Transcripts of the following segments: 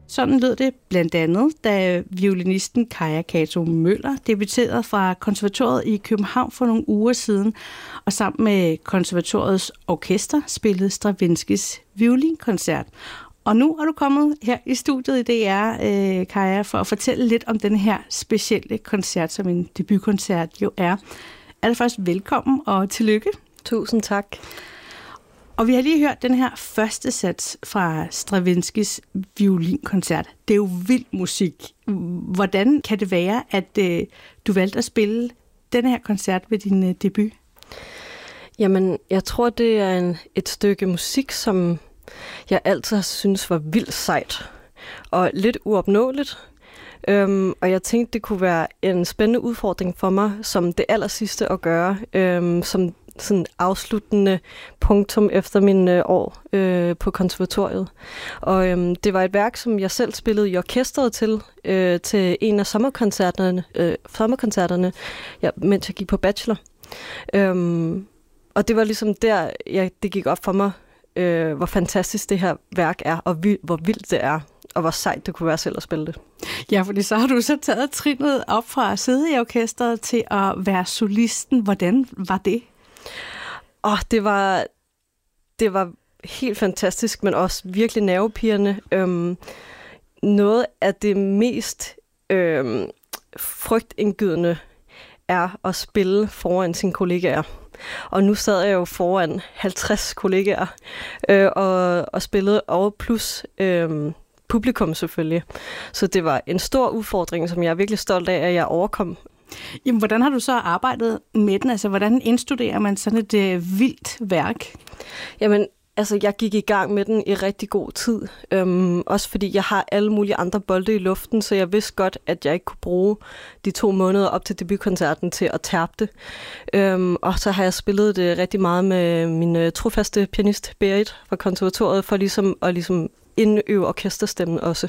Sådan lød det blandt andet, da violinisten Kaja Kato Møller debuterede fra konservatoriet i København for nogle uger siden, og sammen med konservatoriets orkester spillede Stravinskys violinkoncert. Og nu er du kommet her i studiet i DR, Kaja, for at fortælle lidt om den her specielle koncert, som en debutkoncert jo er. Allerførst velkommen og tillykke. Tusind tak. Og vi har lige hørt den her første sats fra Stravinskys violinkoncert. Det er jo vild musik. Hvordan kan det være, at du valgte at spille den her koncert ved din debut? Jamen, jeg tror, det er et stykke musik, som jeg altid har syntes var vildt sejt og lidt uopnåeligt. Og jeg tænkte, det kunne være en spændende udfordring for mig, som det allersidste at gøre, som sådan afsluttende punktum efter mine år på konservatoriet. Og det var et værk, som jeg selv spillede i orkestret til en af sommerkoncerterne, mens jeg gik på bachelor. Og det var ligesom der, det gik op for mig, hvor fantastisk det her værk er, og hvor vildt det er, og hvor sejt det kunne være selv at spille det. Ja, fordi så har du så taget trinnet op fra at sidde i orkestret til at være solisten. Hvordan var det? Det var helt fantastisk, men også virkelig nervepirrende. Noget af det mest frygtindgydende er at spille foran sine kollegaer. Og nu sad jeg jo foran 50 kollegaer og spillede over plus publikum selvfølgelig. Så det var en stor udfordring, som jeg er virkelig stolt af, at jeg overkom. Jamen, hvordan har du så arbejdet med den? Altså, hvordan indstuderer man sådan et vildt værk? Jamen, altså, jeg gik i gang med den i rigtig god tid. Også fordi jeg har alle mulige andre bolde i luften, så jeg vidste godt, at jeg ikke kunne bruge de 2 måneder op til debutkoncerten til at tærpe det. Og så har jeg spillet det rigtig meget med min trofaste pianist Berit fra konservatoriet, for at indøve orkesterstemmen også.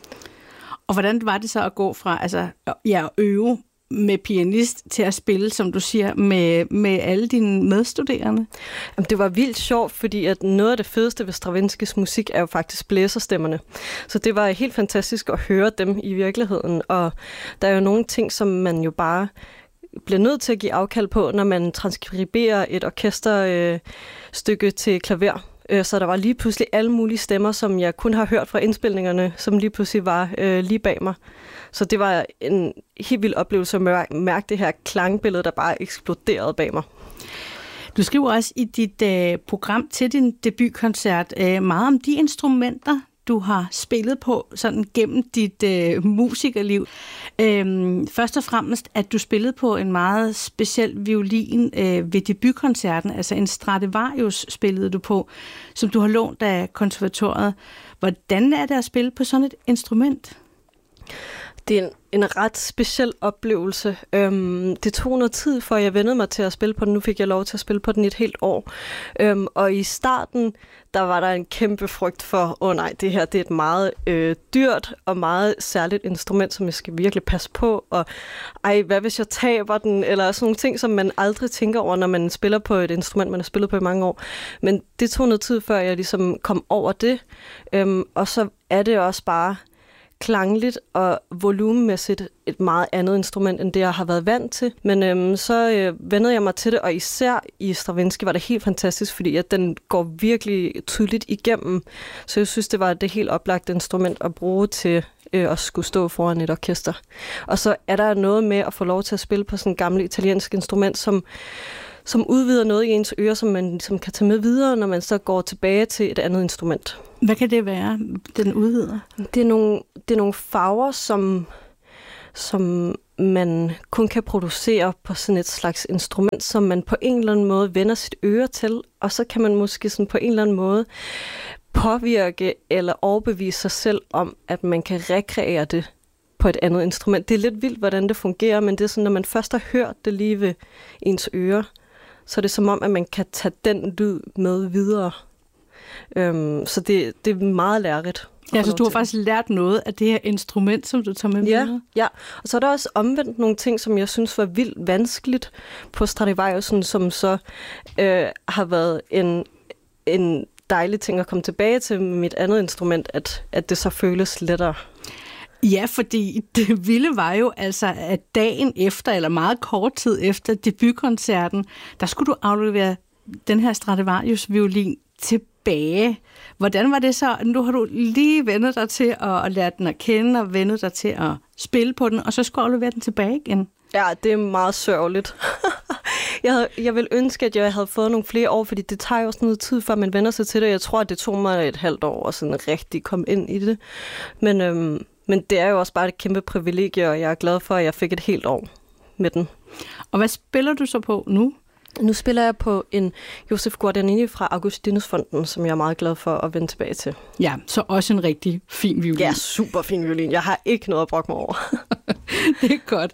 Og hvordan var det så at gå fra at øve med pianist til at spille, som du siger, med alle dine medstuderende? Jamen, det var vildt sjovt, fordi at noget af det fedeste ved Stravinskys musik er jo faktisk blæserstemmerne. Så det var helt fantastisk at høre dem i virkeligheden. Og der er jo nogle ting, som man jo bare bliver nødt til at give afkald på, når man transkriberer et orkesterstykke til klaver. Så der var lige pludselig alle mulige stemmer, som jeg kun har hørt fra indspilningerne, som lige pludselig var lige bag mig. Så det var en helt vild oplevelse at mærke det her klangbillede, der bare eksploderede bag mig. Du skriver også i dit program til din debutkoncert meget om de instrumenter, du har spillet på sådan gennem dit musikerliv. Først og fremmest, at du spillede på en meget speciel violin ved debutkoncerten, altså en Stradivarius spillede du på, som du har lånt af konservatoriet. Hvordan er det at spille på sådan et instrument? Det er en ret speciel oplevelse. Det tog noget tid, før jeg vendede mig til at spille på den. Nu fik jeg lov til at spille på den i et helt år. Og i starten, der var der en kæmpe frygt for, det her det er et meget dyrt og meget særligt instrument, som jeg skal virkelig passe på. Og hvad hvis jeg taber den? Eller sådan nogle ting, som man aldrig tænker over, når man spiller på et instrument, man har spillet på i mange år. Men det tog noget tid, før jeg ligesom kom over det. Og så er det også bare klangligt og volumenmæssigt et meget andet instrument, end det, jeg har været vant til. Men så vendede jeg mig til det, og især i Stravinsky var det helt fantastisk, fordi at den går virkelig tydeligt igennem. Så jeg synes, det var det helt oplagte instrument at bruge til at skulle stå foran et orkester. Og så er der noget med at få lov til at spille på sådan et gammelt italiensk instrument, som udvider noget i ens ører, som man ligesom kan tage med videre, når man så går tilbage til et andet instrument. Hvad kan det være, den udvider? Det er nogle farver, som man kun kan producere på sådan et slags instrument, som man på en eller anden måde vender sit øre til, og så kan man måske sådan på en eller anden måde påvirke eller overbevise sig selv om, at man kan rekreere det på et andet instrument. Det er lidt vildt, hvordan det fungerer, men det er sådan, når man først har hørt det lige ved ens ører, så er det som om, at man kan tage den lyd med videre. Så det er meget lærerigt. Ja, så du har faktisk lært noget af det her instrument, som du tager med videre? Ja, og så er der også omvendt nogle ting, som jeg synes var vildt vanskeligt på Stradivariusen, som så har været en dejlig ting at komme tilbage til med mit andet instrument, at det så føles lettere. Ja, fordi det vilde var jo altså, at dagen efter, eller meget kort tid efter debutkoncerten, der skulle du aflevere den her Stradivarius-violin tilbage. Hvordan var det så? Nu har du lige vendet dig til at lære den at kende, og vendet dig til at spille på den, og så skulle du aflevere den tilbage igen. Ja, det er meget sørgeligt. Jeg vil ønske, at jeg havde fået nogle flere år, fordi det tager jo også noget tid, før man vender sig til det. Jeg tror, at det tog mig et halvt år at sådan rigtig komme ind i det. Men det er jo også bare et kæmpe privilegie, og jeg er glad for, at jeg fik et helt år med den. Og hvad spiller du så på nu? Nu spiller jeg på en Josef Guadagnini fra Augustinusfonden, som jeg er meget glad for at vende tilbage til. Ja, så også en rigtig fin violin. Ja, super fin violin. Jeg har ikke noget at brokke mig over. Det er godt.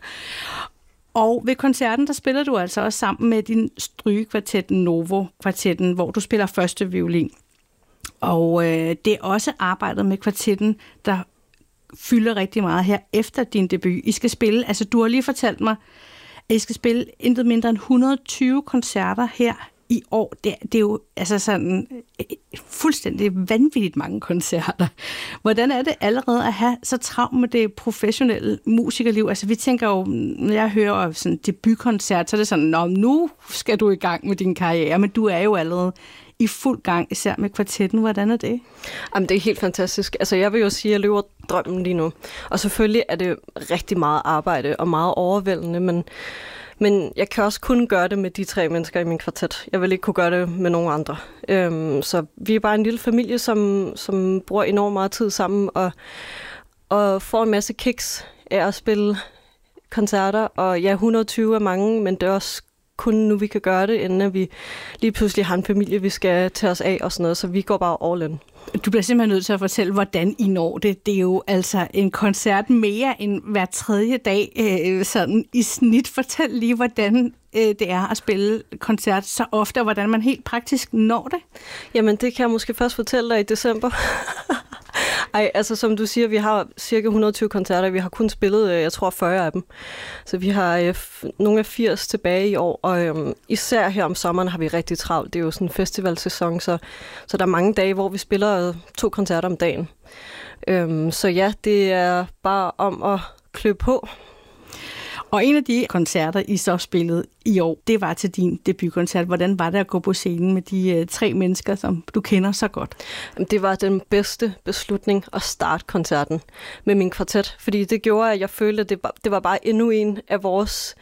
Og ved koncerten, der spiller du altså også sammen med din strygekvartet Novo-kvartetten, hvor du spiller første violin. Og det er også arbejdet med kvartetten, der fylder rigtig meget her efter din debut. I skal spille, altså du har lige fortalt mig, at I skal spille intet mindre end 120 koncerter her i år. Det er jo altså sådan fuldstændig vanvittigt mange koncerter. Hvordan er det allerede at have så travlt med det professionelle musikerliv? Altså vi tænker jo, når jeg hører sådan debutkoncert, så er det sådan, nu skal du i gang med din karriere, men du er jo allerede i fuld gang, især med kvartetten. Hvordan er det? Jamen, det er helt fantastisk. Altså, jeg vil jo sige, at jeg lever drømmen lige nu. Og selvfølgelig er det rigtig meget arbejde og meget overvældende, men jeg kan også kun gøre det med de 3 mennesker i min kvartet. Jeg vil ikke kunne gøre det med nogen andre. Så vi er bare en lille familie, som bruger enormt meget tid sammen og får en masse kicks af at spille koncerter. Og ja, 120 er mange, men det er også kun nu, vi kan gøre det, inden vi lige pludselig har en familie, vi skal tage os af og sådan noget, så vi går bare all in. Du bliver simpelthen nødt til at fortælle, hvordan I når det. Det er jo altså en koncert mere end hver 3. dag, sådan i snit. Fortæl lige, hvordan det er at spille koncert så ofte, og hvordan man helt praktisk når det. Jamen, det kan jeg måske først fortælle dig i december. Ej, altså som du siger, vi har cirka 120 koncerter. Vi har kun spillet, jeg tror, 40 af dem. Så vi har nogle af 80 tilbage i år, og især her om sommeren har vi rigtig travlt. Det er jo sådan en festivalsæson, så der er mange dage, hvor vi spiller 2 koncerter om dagen. Så ja, det er bare om at klø på. Og en af de koncerter, I så spillede i år, det var til din debutkoncert. Hvordan var det at gå på scenen med de 3 mennesker, som du kender så godt? Det var den bedste beslutning at starte koncerten med min kvartet, fordi det gjorde, at jeg følte, at det var bare endnu en af vores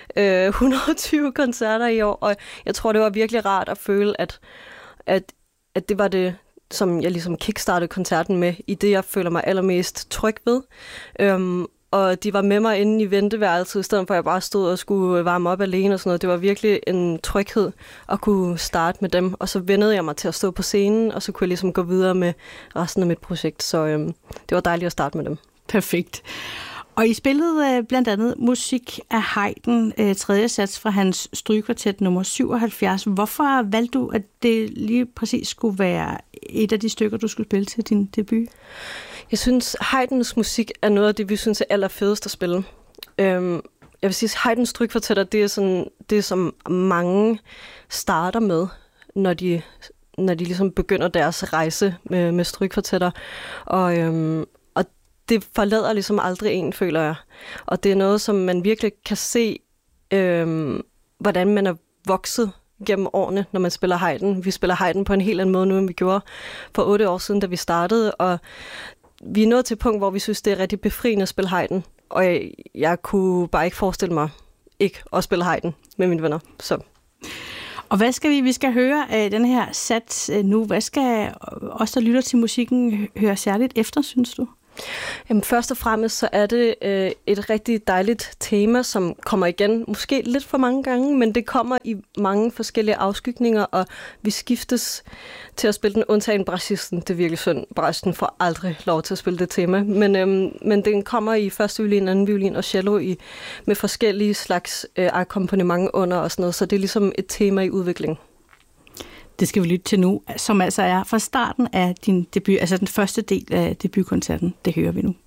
120 koncerter i år, og jeg tror, det var virkelig rart at føle, at det var det, som jeg ligesom kickstartede koncerten med, i det, jeg føler mig allermest tryg ved. Og de var med mig inde i venteværelset, i stedet for at jeg bare stod og skulle varme op alene og sådan noget. Det var virkelig en tryghed at kunne starte med dem. Og så vendede jeg mig til at stå på scenen, og så kunne jeg ligesom gå videre med resten af mit projekt. Så det var dejligt at starte med dem. Perfekt. Og I spillede blandt andet musik af Haydn, 3. sats fra hans strygekvartet nummer 77. Hvorfor valgte du, at det lige præcis skulle være et af de stykker, du skulle spille til din debut? Jeg synes, Haydns musik er noget af det, vi synes er allerfedest at spille. Jeg vil sige, at Haydns strygekvartetter, det er som mange starter med, når de ligesom begynder deres rejse med strygekvartetter. Og det forlader ligesom aldrig en, føler jeg. Og det er noget, som man virkelig kan se, hvordan man er vokset gennem årene, når man spiller Haydn. Vi spiller Haydn på en helt anden måde nu, end vi gjorde for 8 år siden, da vi startede. Og vi er nået til et punkt, hvor vi synes, det er rigtig befriende at spille Haydn. Og jeg kunne bare ikke forestille mig ikke at spille Haydn med mine venner. Så. Og hvad skal vi skal høre af den her sats nu? Hvad skal os, der lytter til musikken, høre særligt efter, synes du? Jamen, først og fremmest så er det et rigtig dejligt tema, som kommer igen måske lidt for mange gange, men det kommer i mange forskellige afskygninger, og vi skiftes til at spille den, undtagen brassisten. Det er virkelig synd. Brassisten får aldrig lov til at spille det tema, men den kommer i første violin, anden violin og cello med forskellige slags akkompagnement under og sådan noget, så det er ligesom et tema i udvikling. Det skal vi lytte til nu, som altså er fra starten af din debut, altså den første del af debutkoncerten. Det hører vi nu.